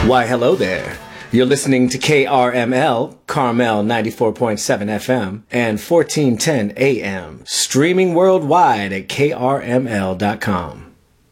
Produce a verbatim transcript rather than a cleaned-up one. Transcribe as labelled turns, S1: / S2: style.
S1: Why, hello there. You're listening to K R M L, Carmel ninety-four point seven F M and fourteen ten A M, streaming worldwide at K R M L dot com.